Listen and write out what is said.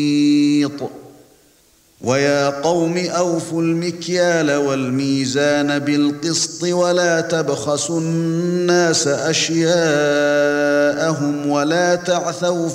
وَيَا قَوْمِ أَوْفُوا الْمِكْيَالَ وَالْمِيزَانَ بِالْقِسْطِ وَلَا تَبْخَسُوا النَّاسَ أَشْيَاءَهُمْ وَلَا تَعْثَوْا